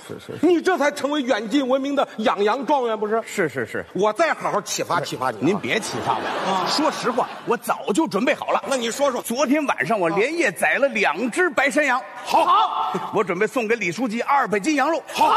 你这才成为远近闻名的养羊状元，不是？ 是， 我再好好启发启发你。 您别启发我说实话，我早就准备好了。 那你说说。 昨天晚上我连夜宰了2只白山羊。 好， 我准备送给李书记200斤羊肉。 好。